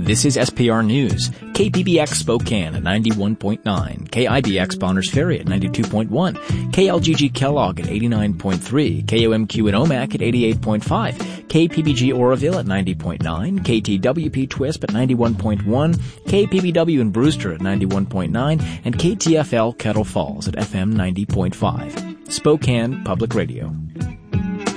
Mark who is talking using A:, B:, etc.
A: This is SPR News. KPBX Spokane at 91.9, KIBX Bonners Ferry at 92.1, KLGG Kellogg at 89.3, KOMQ in Omak at 88.5, KPBG Oroville at 90.9, KTWP Twisp at 91.1, KPBW in Brewster at 91.9, and KTFL Kettle Falls at FM 90.5. Spokane Public Radio.